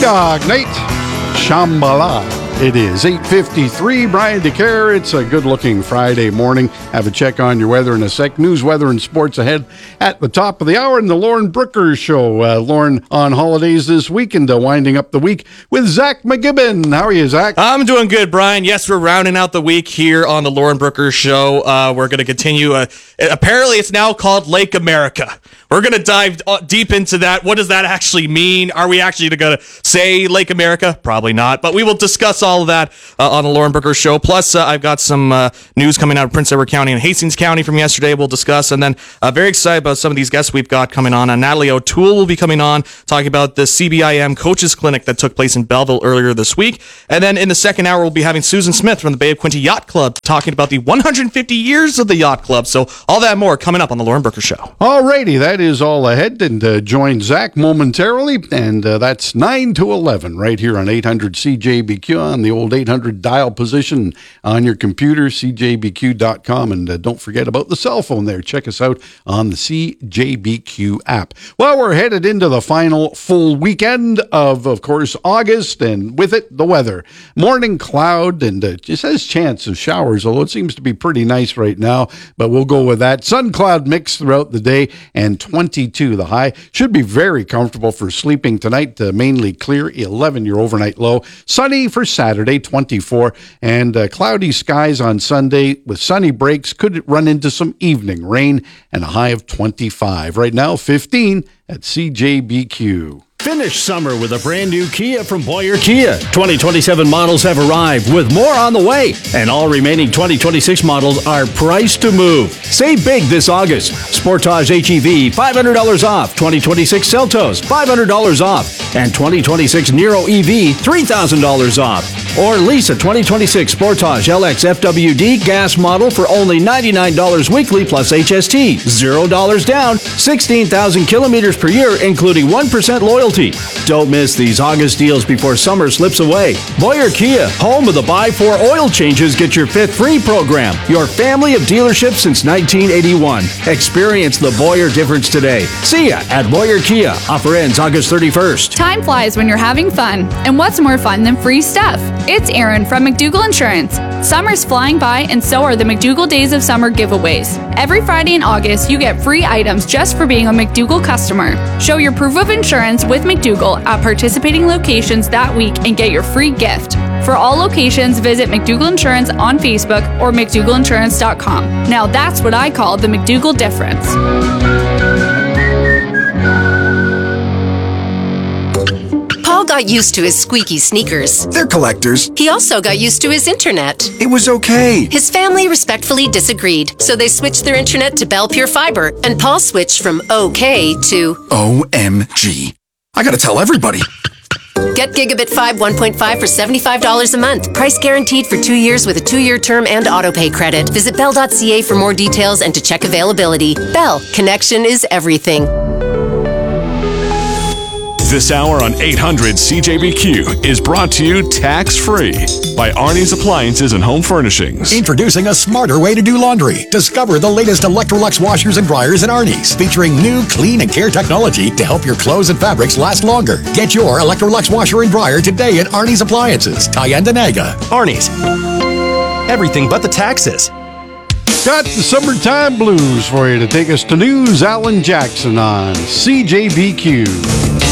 Dog Night, Shambhala. It is 8:53. Brian DeCare. It's a good-looking Friday morning. Have a check on your weather in a sec. News, weather, and sports ahead at the top of the hour in the Lauren Brooker Show. Lauren on holidays this weekend, winding up the week with Zach McGibbon. How are you, Zach? I'm doing good, Brian. Yes, we're rounding out the week here on the Lauren Brooker Show. We're going to continue. Apparently, it's now called Lake America. We're going to dive deep into that. What does that actually mean? Are we actually going to say Lake America? Probably not, but we will discuss all of that on the Lauren Brooker Show. Plus, I've got some news coming out of Prince Edward County and Hastings County from yesterday we'll discuss. And then very excited about some of these guests we've got coming on. Natalie O'Toole will be coming on talking about the CBIM Coaches Clinic that took place in Belleville earlier this week. And then in the second hour, we'll be having Susan Smith from the Bay of Quinte Yacht Club talking about the 150 years of the Yacht Club. So all that more coming up on the Lauren Brooker Show. Alrighty, that is all ahead. And join Zach momentarily. And that's 9 to 11 right here on 800 CJBQ on the old 800 dial position on your computer, cjbq.com. And don't forget about the cell phone there. Check us out on the CJBQ app. Well, we're headed into the final full weekend of course, August, and with it, the weather. Morning cloud, and it says chance of showers, although it seems to be pretty nice right now, but we'll go with that. Sun cloud mix throughout the day, and 22 the high. Should be very comfortable for sleeping tonight. Mainly clear, 11 your overnight low. Sunny for Saturday, 24, and cloudy skies on Sunday with sunny breaks. Could run into some evening rain, and a high of 25. Right now, 15 at CJBQ. Finish summer with a brand new Kia from Boyer Kia. 2027 models have arrived with more on the way, and all remaining 2026 models are priced to move. Save big this August. Sportage HEV, $500 off. 2026 Seltos, $500 off. And 2026 Nero EV, $3,000 off. Or lease a 2026 Sportage LX FWD gas model for only $99 weekly plus HST. $0 down, 16,000 kilometers per year, including 1% loyalty. Don't miss these August deals before summer slips away. Boyer Kia, home of the Buy 4 oil changes, get your 5th free program. Your family of dealerships since 1981. Experience the Boyer difference today. See ya at Boyer Kia. Offer ends August 31st. Time flies when you're having fun. And what's more fun than free stuff? It's Erin from McDougall Insurance. Summer's flying by, and so are the McDougall Days of Summer giveaways. Every Friday in August, you get free items just for being a McDougall customer. Show your proof of insurance with McDougall at participating locations that week and get your free gift. For all locations, visit McDougall Insurance on Facebook or McDougallInsurance.com. Now that's what I call the McDougall difference. Paul got used to his squeaky sneakers. They're collectors. He also got used to his internet. It was okay. His family respectfully disagreed, so they switched their internet to Bell Pure Fiber, and Paul switched from OK to OMG. I gotta tell everybody. Get Gigabit 5 1.5 for $75 a month. Price guaranteed for 2 years with a 2-year term and autopay credit. Visit bell.ca for more details and to check availability. Bell, connection is everything. This hour on 800 CJBQ is brought to you tax-free by Arnie's Appliances and Home Furnishings. Introducing a smarter way to do laundry. Discover the latest Electrolux washers and dryers at Arnie's, featuring new clean and care technology to help your clothes and fabrics last longer. Get your Electrolux washer and dryer today at Arnie's Appliances, Tyendinaga. Arnie's. Everything but the taxes. Got the summertime blues for you to take us to news. Alan Jackson on CJBQ.